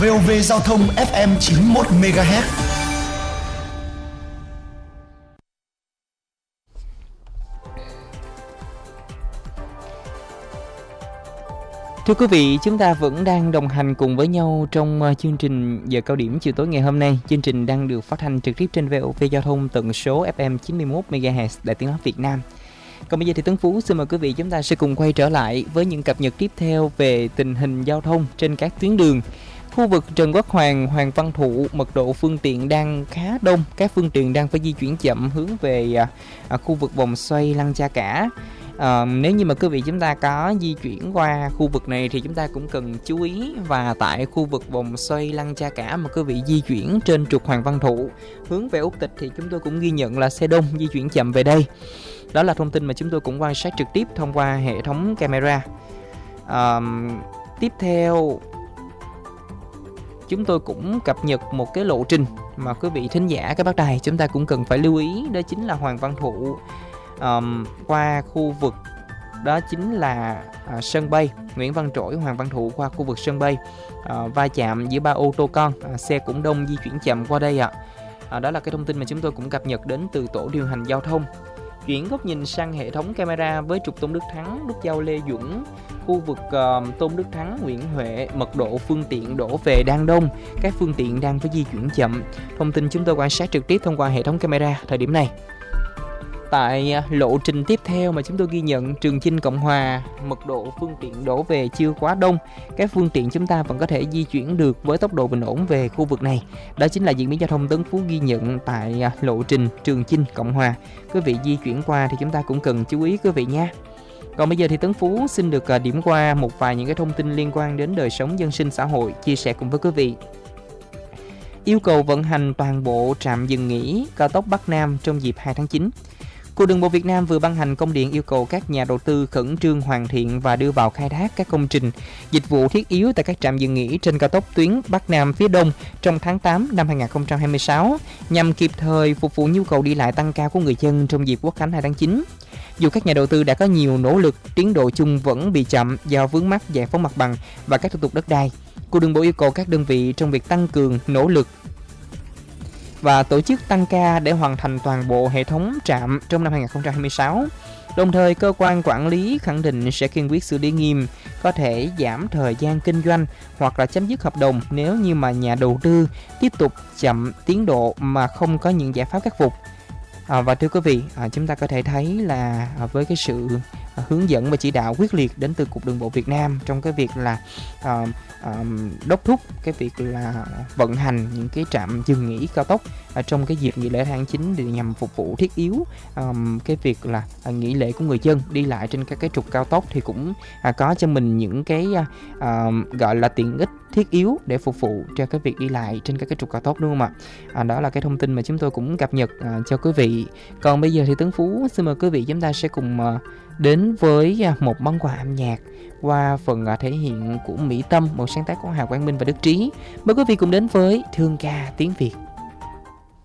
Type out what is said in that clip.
VOV Giao thông FM 91 MHz. Thưa quý vị, chúng ta vẫn đang đồng hành cùng với nhau trong chương trình giờ cao điểm chiều tối ngày hôm nay. Chương trình đang được phát thanh trực tiếp trên VOV Giao thông tần số FM 91 MHz Đài Tiếng nói Việt Nam. Còn bây giờ thì Tuấn Phú xin mời quý vị chúng ta sẽ cùng quay trở lại với những cập nhật tiếp theo về tình hình giao thông trên các tuyến đường. Khu vực Trần Quốc Hoàng, Hoàng Văn Thụ, mật độ phương tiện đang khá đông. Các phương tiện đang phải di chuyển chậm hướng về khu vực vòng xoay Lăng Cha Cả. Nếu như mà quý vị chúng ta có di chuyển qua khu vực này thì chúng ta cũng cần chú ý. Và tại khu vực vòng xoay Lăng Cha Cả mà quý vị di chuyển trên trục Hoàng Văn Thụ hướng về Út Tịch thì chúng tôi cũng ghi nhận là xe đông di chuyển chậm về đây. Đó là thông tin mà chúng tôi cũng quan sát trực tiếp thông qua hệ thống camera. Tiếp theo, chúng tôi cũng cập nhật một cái lộ trình mà quý vị thính giả các bác đài chúng ta cũng cần phải lưu ý. Đó chính là Hoàng Văn Thụ qua khu vực đó chính là sân bay Nguyễn Văn Trỗi, Hoàng Văn Thụ qua khu vực sân bay, va chạm giữa 3 ô tô con, xe cũng đông di chuyển chậm qua đây ạ. Đó là cái thông tin mà chúng tôi cũng cập nhật đến từ tổ điều hành giao thông. Chuyển góc nhìn sang hệ thống camera với trục Tôn Đức Thắng, nút giao Lê Duẩn, khu vực Tôn Đức Thắng, Nguyễn Huệ, mật độ phương tiện đổ về đang đông, các phương tiện đang phải di chuyển chậm. Thông tin chúng tôi quan sát trực tiếp thông qua hệ thống camera thời điểm này. Tại lộ trình tiếp theo mà chúng tôi ghi nhận Trường Chinh Cộng Hòa, mật độ phương tiện đổ về chưa quá đông, các phương tiện chúng ta vẫn có thể di chuyển được với tốc độ bình ổn về khu vực này. Đó chính là diễn biến giao thông Tấn Phú ghi nhận tại lộ trình Trường Chinh Cộng Hòa. Quý vị di chuyển qua thì chúng ta cũng cần chú ý quý vị nha. Còn bây giờ thì Tấn Phú xin được điểm qua một vài những cái thông tin liên quan đến đời sống dân sinh xã hội, chia sẻ cùng với quý vị. Yêu cầu vận hành toàn bộ trạm dừng nghỉ cao tốc Bắc Nam trong dịp 2 tháng 9. Cục Đường bộ Việt Nam vừa ban hành công điện yêu cầu các nhà đầu tư khẩn trương hoàn thiện và đưa vào khai thác các công trình, dịch vụ thiết yếu tại các trạm dừng nghỉ trên cao tốc tuyến Bắc Nam phía Đông trong tháng 8 năm 2026 nhằm kịp thời phục vụ nhu cầu đi lại tăng cao của người dân trong dịp Quốc khánh 2 tháng 9. Dù các nhà đầu tư đã có nhiều nỗ lực, tiến độ chung vẫn bị chậm do vướng mắc giải phóng mặt bằng và các thủ tục đất đai. Cục Đường bộ yêu cầu các đơn vị trong việc tăng cường nỗ lực và tổ chức tăng ca để hoàn thành toàn bộ hệ thống trạm trong năm 2026. Đồng thời, cơ quan quản lý khẳng định sẽ kiên quyết xử lý nghiêm, có thể giảm thời gian kinh doanh hoặc là chấm dứt hợp đồng nếu như mà nhà đầu tư tiếp tục chậm tiến độ mà không có những giải pháp khắc phục. Và thưa quý vị, chúng ta có thể thấy là với cái sự hướng dẫn và chỉ đạo quyết liệt đến từ Cục Đường bộ Việt Nam trong cái việc là đốc thúc cái việc là vận hành những cái trạm dừng nghỉ cao tốc trong cái dịp nghỉ lễ tháng 9 để nhằm phục vụ thiết yếu cái việc là nghỉ lễ của người dân đi lại trên các cái trục cao tốc, thì cũng có cho mình những cái gọi là tiện ích thiết yếu để phục vụ cho cái việc đi lại trên các cái trục cao tốc, đúng không ạ? Đó là cái thông tin mà chúng tôi cũng cập nhật cho quý vị. Còn bây giờ thì Tấn Phú xin mời quý vị chúng ta sẽ cùng đến với một món quà âm nhạc qua phần thể hiện của Mỹ Tâm, một sáng tác của Hà Quang Minh và Đức Trí. Mời quý vị cùng đến với Thương ca tiếng Việt.